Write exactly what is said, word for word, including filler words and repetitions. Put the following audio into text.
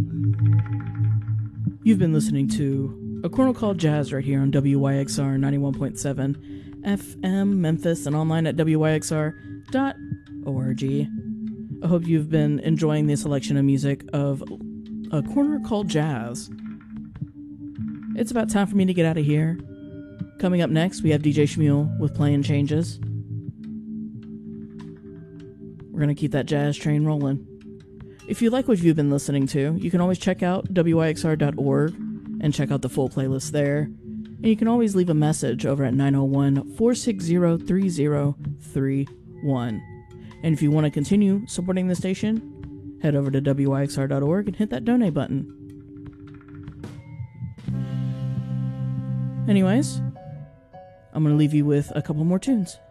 You've been listening to A Corner Called Jazz right here on W Y X R ninety-one point seven F M Memphis and online at W Y X R dot org. I hope you've been enjoying the selection of music of A Corner Called Jazz. It's about time for me to get out of here. Coming up next, we have D J Shmuel with Playing Changes. We're going to keep that jazz train rolling. If you like what you've been listening to, you can always check out W Y X R dot org and check out the full playlist there. And you can always leave a message over at nine oh one, four six zero, three zero three one. And if you want to continue supporting the station, head over to W Y X R dot org and hit that donate button. Anyways, I'm going to leave you with a couple more tunes.